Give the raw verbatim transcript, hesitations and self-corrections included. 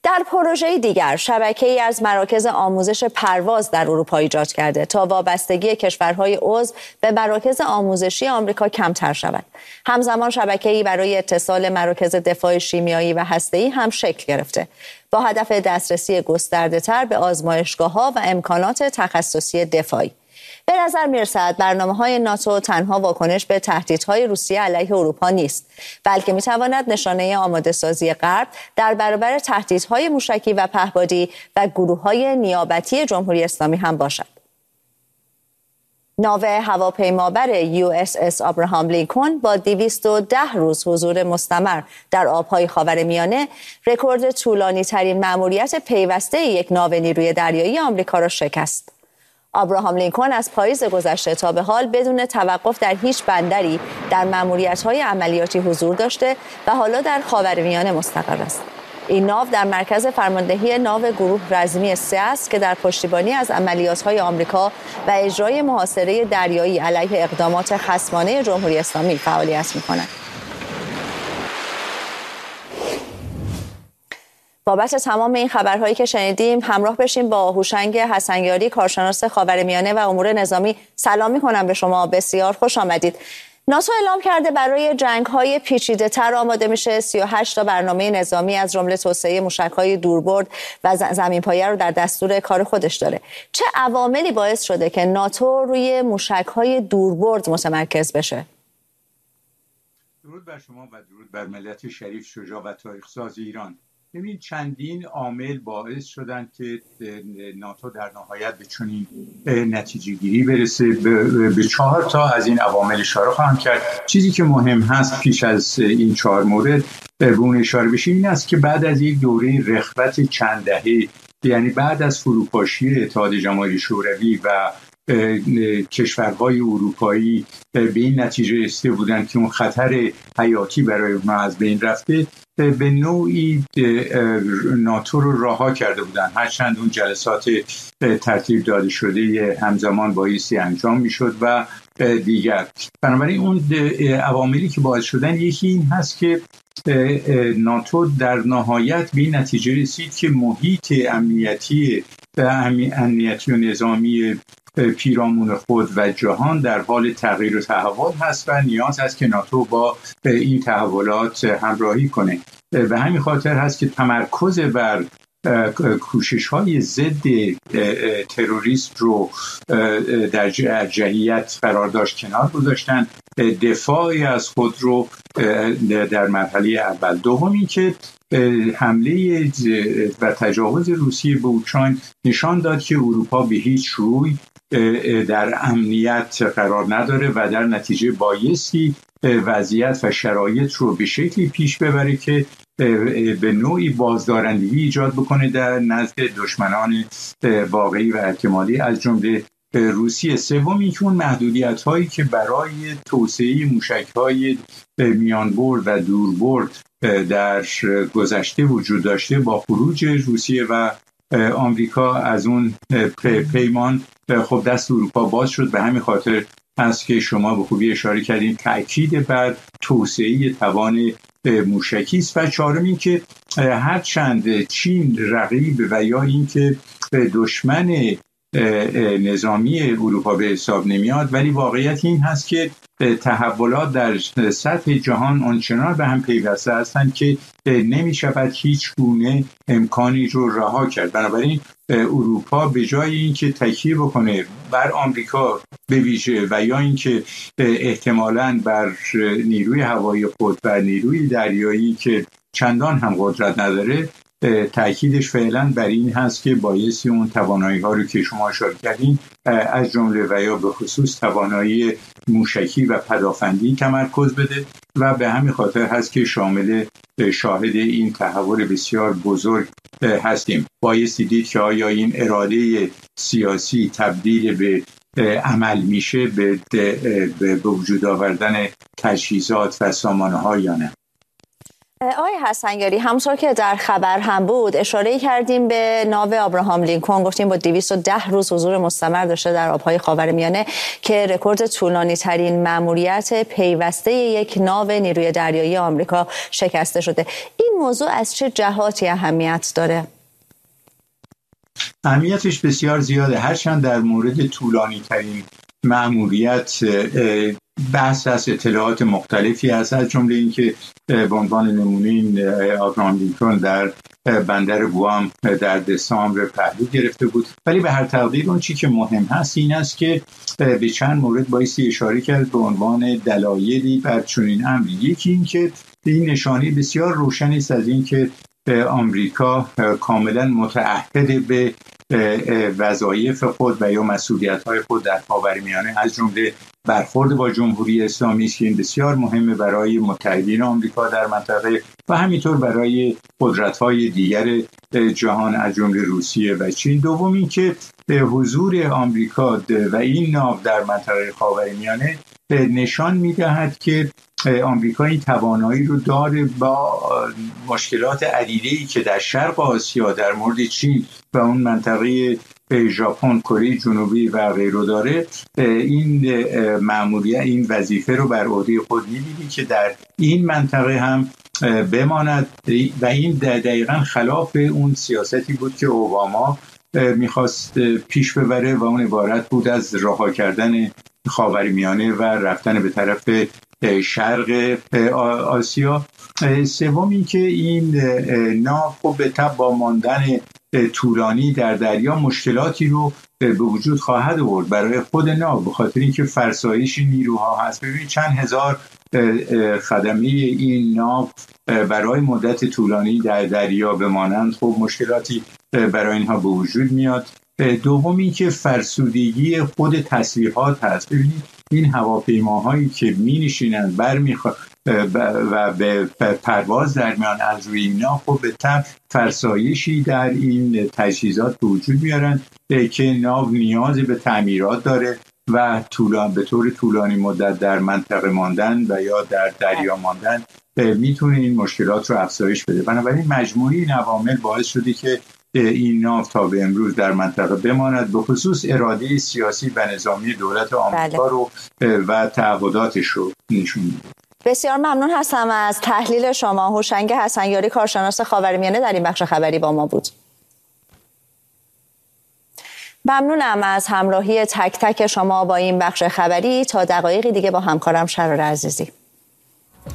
در پروژه دیگر شبکه‌ای از مراکز آموزش پرواز در اروپا ایجاد کرده تا وابستگی کشورهای عضو به مراکز آموزشی آمریکا کمتر شود. همزمان شبکه‌ای برای اتصال مراکز دفاع شیمیایی و هسته‌ای هم شکل گرفته با هدف دسترسی گسترده‌تر به آزمایشگاه‌ها و امکانات تخصصی دفاعی. به نظر می‌رسد برنامه‌های ناتو تنها واکنش به تهدیدهای روسیه علیه اروپا نیست، بلکه می‌تواند نشانه آماده‌سازی غرب در برابر تهدیدهای موشکی و پهپادی و گروه‌های نیابتی جمهوری اسلامی هم باشد. ناو هواپیمابر یو اس اس ابراهام لینکلن با دویست و ده روز حضور مستمر در آب‌های خاورمیانه رکورد طولانی‌ترین مأموریت پیوسته یک ناو نیروی دریایی آمریکا را شکست. ابراهام لینکلن از پاییز گذشته تا به حال بدون توقف در هیچ بندری در مأموریت‌های عملیاتی حضور داشته و حالا در خاورمیانه مستقر است. این ناو در مرکز فرماندهی ناو گروه رزمی سه است که در پشتیبانی از عملیات‌های آمریکا و اجرای محاصره دریایی علیه اقدامات خصمانه جمهوری اسلامی فعالیت می‌کند. بابت تمام این خبرهایی که شنیدیم همراه بشیم با هوشنگ حسنیاری، کارشناس خاورمیانه و امور نظامی. سلام می‌کنم به شما، بسیار خوش آمدید. ناتو اعلام کرده برای جنگ‌های پیچیده‌تر آماده میشه. سی و هشت تا برنامه نظامی از جمله توسعه موشک‌های دوربرد و زمین‌پایه رو در دستور کار خودش داره. چه عواملی باعث شده که ناتو روی موشک‌های دوربرد متمرکز بشه؟ درود بر شما و درود بر ملت شریف، شجاع و تاریخ‌ساز ایران. ببین چندین عامل باعث شدن که ناتو در نهایت به چنین نتیجه گیری برسه. به چهار تا از این عوامل اشاره خواهم کرد. چیزی که مهم هست پیش از این چهار مورد به اون اشاره بشه این است که بعد از یک دوره رخوت چند دهه، یعنی بعد از فروپاشی اتحاد جماهیر شوروی و کشورهای اروپایی به این نتیجه رسیده بودند که اون خطر حیاتی برای اونها از بین رفته، به نوعی ناتو رو رها کرده بودند. هرچند اون جلسات ترتیب داده شده همزمان بایستی انجام میشد و دیگر. بنابراین اون عواملی که باعث شدن یکی این هست که ناتو در نهایت به این نتیجه رسید که محیط امنیتی امنیتی و نظامی پیرامون خود و جهان در حال تغییر و تحول هست و نیاز است که ناتو با این تحولات همراهی کنه. به همین خاطر هست که تمرکز بر کوشش‌های ضد تروریست رو در جهیت قرار داشت کنار گذاشتن، دفاعی از خود رو در مرحله اول. دوم این که حمله و تجاوز روسیه به اوکراین نشان داد که اروپا به هیچ روی در امنیت قرار نداره و در نتیجه بایستی وضعیت و شرایط رو به شکلی پیش ببره که به نوعی بازدارندگی ایجاد بکنه در نزد دشمنان واقعی و احتمالی از جمله روسیه. سوم اینکه اون محدودیت هایی که برای توسعه موشک های میانبرد و دوربرد در گذشته وجود داشته با خروج روسیه و آمریکا از اون پیمان خب دست اروپا باز شد. به همین خاطر هست که شما به خوبی اشاره کردین تأکید بر توسعه توان موشکی است. و چهارم این که هرچند چین رقیب و یا این که دشمن نظامی اروپا به حساب نمیاد، ولی واقعیت این هست که تحولات در سطح جهان آنچنان به هم پیوسته هستند که نمی شود هیچ گونه امکانی رو رها کرد. بنابراین اروپا به جای اینکه تکیه بکنه بر آمریکا به ویژه و یا اینکه احتمالاً بر نیروی هوایی خود و نیروی دریایی که چندان هم قدرت نداره، تأکیدش فعلا بر این هست که بایستی اون توانایی ها رو که شما اشاره کردین از جمله و یا به خصوص توانایی موشکی و پدافندی تمرکز بده و به همین خاطر هست که شامل شاهد این تحول بسیار بزرگ هستیم. بایستی دید که آیا این اراده سیاسی تبدیل به عمل میشه به, به وجود آوردن تجهیزات و سامانه ها یا نه. آقای حسنیاری، همونطور که در خبر هم بود اشاره کردیم به ناو ابراهام لینکلن، گفتیم با دویست و ده روز حضور مستمر داشته در آبهای خاورمیانه که رکورد طولانی ترین مأموریت پیوسته یک ناو نیروی دریایی آمریکا شکسته شده. این موضوع از چه جهاتی اهمیت داره؟ اهمیتش بسیار زیاده، هرچند در مورد طولانی ترین مأموریت بحث از اطلاعات مختلفی هست، از جمله اینکه به عنوان نمونه این ابراهام لینکلن در بندر گوام در دسامبر پهلو گرفته بود. ولی به هر تقدیر اون چی که مهم هست این است که به چند مورد بایستی اشاره کرد به عنوان دلایلی بر چنین امری. یکی این که این نشانه بسیار روشنی است از این که آمریکا کاملا متعهد به وظایف خود و یا مسئولیت‌های خود در خاورمیانه، از جمله برخورد با جمهوری اسلامی است که این بسیار مهمه برای متحدین آمریکا در منطقه و همینطور برای قدرت‌های دیگر جهان از جمله روسیه و چین. دوم این که حضور آمریکا و این ناو در منطقه خاورمیانه نشان می‌دهد که آمریکا این توانایی رو داره با مشکلات عدیده‌ای که در شرق آسیا در مورد چین و اون منطقه ژاپن، کره جنوبی و غیره داره، این مأموریت این وظیفه رو بر عهده خود می‌بینی که در این منطقه هم بماند و این دقیقاً خلاف اون سیاستی بود که اوباما میخواست پیش ببره و اون عبارت بود از رها کردن خاورمیانه و رفتن به طرف شرق آسیا. سوم این که این ناو خب به تبع با ماندن طولانی در دریا مشکلاتی رو به وجود خواهد آورد برای خود ناو، به خاطر اینکه فرسایش نیروها هست. ببینید چند هزار خدمه این ناو برای مدت طولانی در دریا بمانند، خب مشکلاتی برای اینها به وجود میاد. دوم این که فرسودگی خود تسلیحات هست. ببینید این هواپیماهایی که می نشینند برمیخواد و به پرواز در میان از روی اینا، خب به طب فرسایشی در این تجهیزات به وجود میارن که ناو نیاز به تعمیرات داره و طولان به طور طولانی مدت در منطقه ماندن و یا در دریا ماندن میتونه این مشکلات رو افزایش بده. بنابراین مجموعی این عوامل باعث شده که این ناو تا به امروز در منطقه بماند، به خصوص اراده سیاسی و نظامی دولت آمریکا رو و تعهداتش رو نشون میده. بسیار ممنون هستم از تحلیل شما. هوشنگ حسنیاری، کارشناس خاورمیانه، در این بخش خبری با ما بود. ممنونم از همراهی تک تک شما با این بخش خبری. تا دقایقی دیگه با همکارم شرار عزیزی.